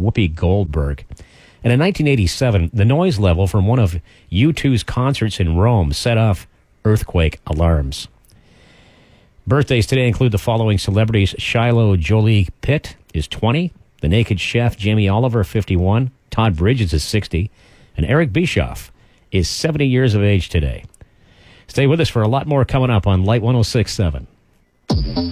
Whoopi Goldberg. And in 1987, the noise level from one of U2's concerts in Rome set off earthquake alarms. Birthdays today include the following celebrities. Shiloh Jolie Pitt is 20. The Naked Chef, Jamie Oliver, 51. Todd Bridges is 60. And Eric Bischoff is 70 years of age today. Stay with us for a lot more coming up on Light 106.7.